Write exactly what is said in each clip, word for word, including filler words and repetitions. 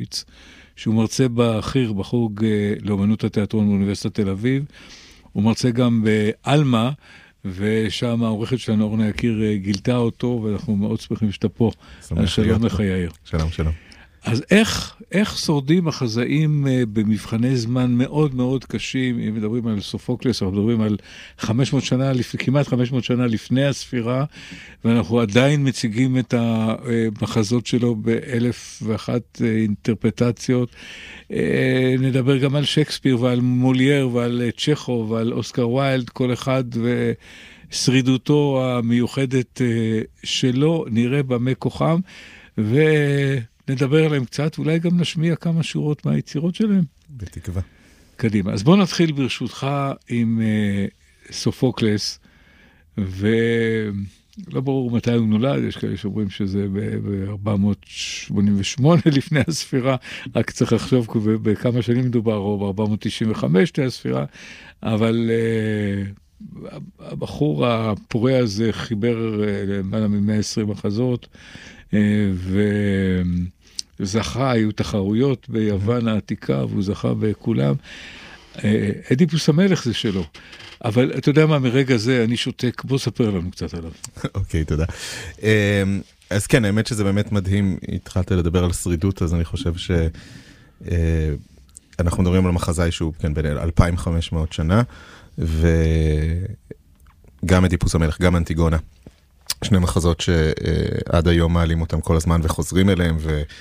שולץ, שהוא מרצה בחיר, בחוג לאומנות התיאטרון באוניברסיטת תל אביב, הוא מרצה גם באלמה, ושם העורכת שלנו, אורנה יקיר, גילתה אותו, ואנחנו מאוד שמחים שאתה פה. שלום לך, יאיר. שלום, שלום. אז איך, איך שורדים החזאים במבחני זמן מאוד מאוד קשים, אם מדברים על סופוקלס, אנחנו מדברים על חמש מאות שנה, כמעט חמש מאות שנה לפני הספירה, ואנחנו עדיין מציגים את המחזות שלו באלף ואחת אינטרפטציות. נדבר גם על שייקספיר ועל מולייר ועל צ'כוב ועל אוסקר ויילד, כל אחד ושרידותו המיוחדת שלו, נראה במה כוחם, ו... נדבר עליהם קצת, אולי גם נשמיע כמה שורות מהיצירות שלהם. בתקווה. קדימה. אז בוא נתחיל ברשותך עם uh, סופוקלס, ולא ברור מתי הוא נולד, יש כאלה שאומרים שזה ב-ארבע מאות שמונים ושמונה לפני הספירה, רק צריך לחשוב בכמה שנים מדובר, או ב-ארבע מאות תשעים וחמש לפני הספירה, אבל uh, הבחור הפורה הזה חיבר uh, למעלה מ-מאה ועשרים מחזות, uh, ו... זכה, היו תחרויות ביוון העתיקה, והוא זכה בכולם. אדיפוס המלך זה שלו. אבל אתה יודע מה, מרגע זה אני שותק, בוא ספר לנו קצת עליו. אוקיי, תודה. אז כן, האמת שזה באמת מדהים, התחלת לדבר על שרידות, אז אני חושב שאנחנו מדברים על מחזאי שהוא בין אלפיים וחמש מאות שנה, וגם אדיפוס המלך, גם אנטיגונה. שני מחזות שעד היום מעלים אותם כל הזמן וחוזרים אליהם,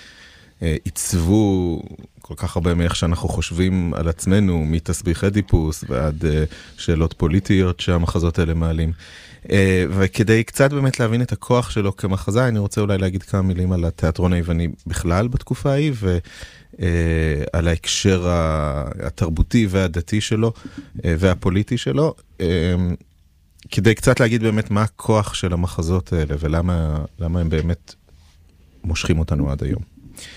ועיצבו כל כך הרבה מאיך שאנחנו חושבים על עצמנו, מתסביך אדיפוס ועד שאלות פוליטיות שהמחזות האלה מעלים. וכדי קצת באמת להבין את הכוח שלו כמחזאי, אני רוצה אולי להגיד כמה מילים על התיאטרון היווני בכלל בתקופה ההיא, ועל ההקשר התרבותי והדתי שלו והפוליטי שלו. כדי קצת להגיד באמת מה הכוח של המחזות האלה, ולמה למה הם באמת מושכים אותנו עד היום.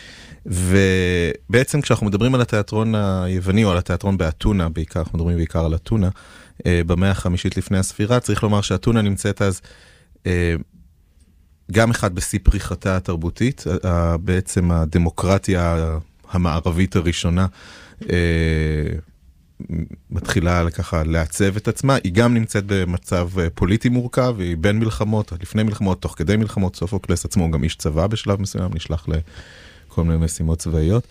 ובעצם כשאנחנו מדברים על התיאטרון היווני, או על התיאטרון באתונה, בעיקר, אנחנו מדברים בעיקר על אתונה, במאה החמישית לפני הספירה, צריך לומר שאתונה נמצאת אז גם אחד בשיא פריחתה התרבותית, בעצם הדמוקרטיה המערבית הראשונה, מתחילה ככה לעצב את עצמה, היא גם נמצאת במצב פוליטי מורכב, היא בין מלחמות, לפני מלחמות, תוך כדי מלחמות, סופוקלס עצמו גם איש צבא בשלב מסוים, נשלח לכל מיני משימות צבאיות,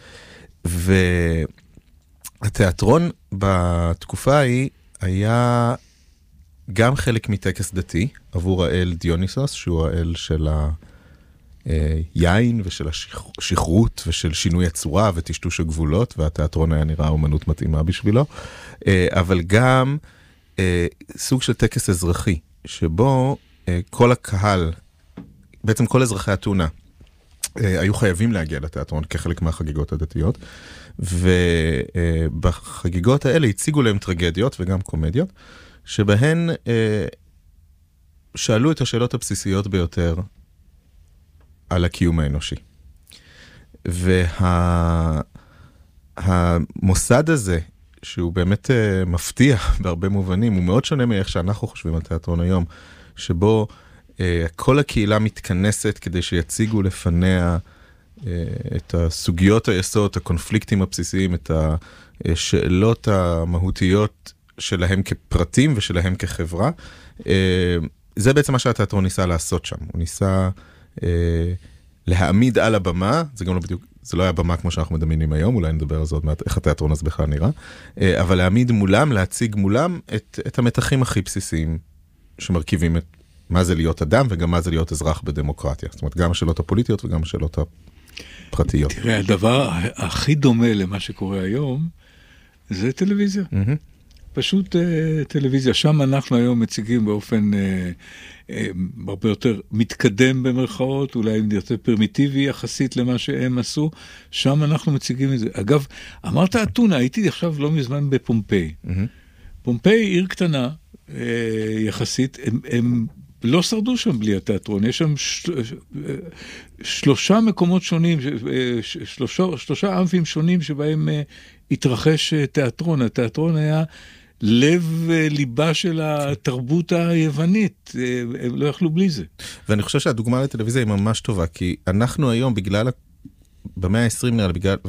והתיאטרון בתקופה ההיא היה גם חלק מטקס דתי, עבור האל דיוניסוס, שהוא האל של היין ושל השכרות ושל שינוי הצורה וטשטוש הגבולות, והתיאטרון היה נראה אומנות מתאימה בשבילו, אבל גם סוג של טקס אזרחי, שבו כל הקהל, בעצם כל אזרחי אתונה, היו חייבים להגיע לתיאטרון כחלק מהחגיגות הדתיות, ובחגיגות האלה הציגו להם טרגדיות וגם קומדיות, שבהן שאלו את השאלות הבסיסיות ביותר על הקיום האנושי. והמוסד הזה, שהוא באמת מפתיע בהרבה מובנים, הוא מאוד שונה מאיך שאנחנו חושבים על תיאטרון היום, שבו כל הקהילה מתכנסת כדי שיציגו לפניה את הסוגיות היסוד, הקונפליקטים הבסיסיים, את השאלות המהותיות שלהם כפרטים ושלהם כחברה. זה בעצם מה שהתיאטרון ניסה לעשות שם. הוא ניסה להעמיד על הבמה, זה גם לא בדיוק, זה לא היה במה כמו שאנחנו מדמיינים היום, אולי נדבר על זה עוד מעט, איך התיאטרון הזה בכלל נראה, אבל להעמיד מולם, להציג מולם את, את המתחים הכי בסיסיים שמרכיבים את מה זה להיות אדם וגם מה זה להיות אזרח בדמוקרטיה. זאת אומרת, גם השאלות הפוליטיות וגם השאלות הפרטיות. תראה, הדבר הכי דומה למה שקורה היום, זה טלוויזיה. Mm-hmm. פשוט uh, טלוויזיה. שם אנחנו היום מציגים באופן uh, uh, הרבה יותר מתקדם במרכאות, אולי אם נרצה פרימיטיבי יחסית למה שהם עשו, שם אנחנו מציגים את זה. אגב, אמרת אתונה, הייתי עכשיו לא מזמן בפומפיי. Mm-hmm. פומפיי עיר קטנה uh, יחסית, הם, הם לא שרדו שם בלי התיאטרון, יש שם ש... שלושה מקומות שונים, שלושה, שלושה אמפים שונים שבהם uh, התרחש תיאטרון. התיאטרון היה לב ליבה של התרבות היוונית, הם לא יכלו בלי זה. ואני חושב שהדוגמה לטלוויזיה היא ממש טובה, כי אנחנו היום בגלל, במאה ה-עשרים נראה, בגלל,